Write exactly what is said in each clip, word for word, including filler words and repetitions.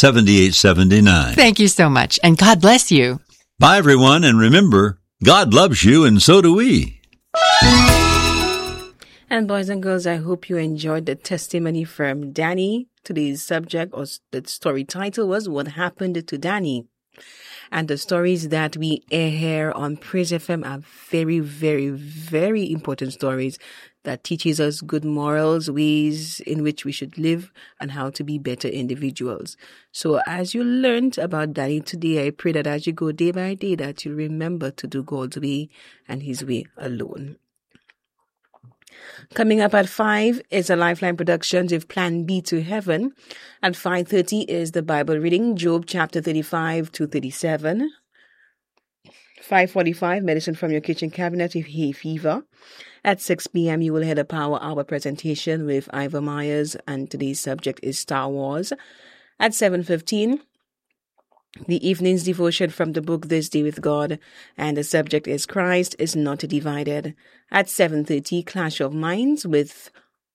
seventy-eight seventy-nine. Thank you so much, and God bless you. Bye, everyone, and remember, God loves you, and so do we. And boys and girls, I hope you enjoyed the testimony from Danny. Today's subject, or the story title, was What Happened to Danny. And the stories that we air here on Praise F M are very, very, very important stories that teaches us good morals, ways in which we should live, and how to be better individuals. So as you learned about Danny today, I pray that as you go day by day, that you remember to do God's way and His way alone. Coming up at five is a Lifeline Productions with Plan B to Heaven. At five thirty is the Bible reading, Job chapter thirty-five to thirty-seven. five forty-five, Medicine from Your Kitchen Cabinet with Hay Fever. At six p.m., you will hear the Power Hour presentation with Ivor Myers, and today's subject is Star Wars. At seven fifteen, the evening's devotion from the book This Day with God, and the subject is Christ is Not Divided. At seven thirty, Clash of Minds with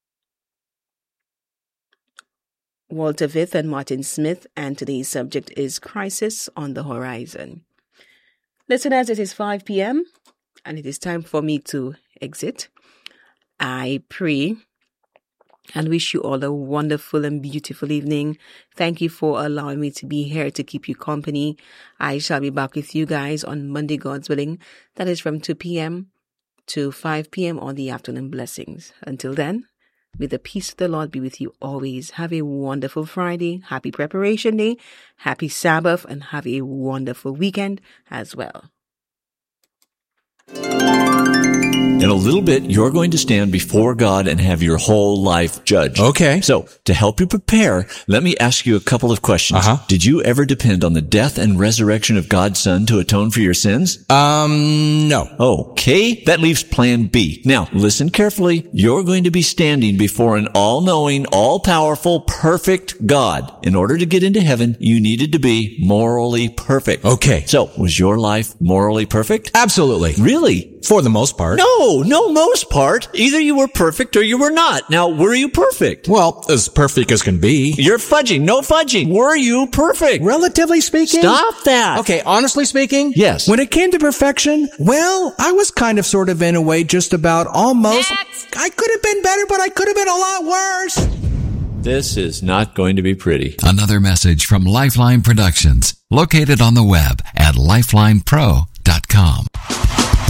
Walter Vith and Martin Smith, and today's subject is Crisis on the Horizon. Listeners, it is five p.m., and it is time for me to exit. I pray and wish you all a wonderful and beautiful evening. Thank you for allowing me to be here to keep you company. I shall be back with you guys on Monday, God's willing. That is from two p.m. to five p.m. on the Afternoon Blessings. Until then, may the peace of the Lord be with you always. Have a wonderful Friday. Happy Preparation Day. Happy Sabbath. And have a wonderful weekend as well. In a little bit, you're going to stand before God and have your whole life judged. Okay. So, to help you prepare, let me ask you a couple of questions. Uh-huh. Did you ever depend on the death and resurrection of God's Son to atone for your sins? Um, no. Okay, that leaves plan B. Now, listen carefully. You're going to be standing before an all-knowing, all-powerful, perfect God. In order to get into heaven, you needed to be morally perfect. Okay. So, was your life morally perfect? Absolutely. Really? For the most part. No, no most part. Either you were perfect or you were not. Now, were you perfect? Well, as perfect as can be. You're fudging. No fudging. Were you perfect? Relatively speaking. Stop that. Okay, honestly speaking. Yes. When it came to perfection, well, I was kind of sort of in a way just about almost. Next. I could have been better, but I could have been a lot worse. This is not going to be pretty. Another message from Lifeline Productions, located on the web at lifeline pro dot com.